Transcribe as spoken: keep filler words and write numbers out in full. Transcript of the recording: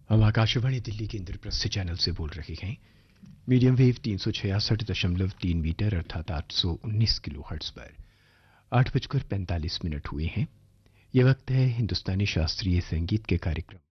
हम आकाशवाणी दिल्ली के इंद्रप्रस्थ चैनल से बोल रहे हैं। मीडियम वेव तीन सौ छियासठ दशमलव तीन मीटर अर्थात आठ सौ उन्नीस किलो हर्ट्ज पर आठ बजकर पैंतालीस मिनट हुए हैं। ये वक्त है हिंदुस्तानी शास्त्रीय संगीत के कार्यक्रम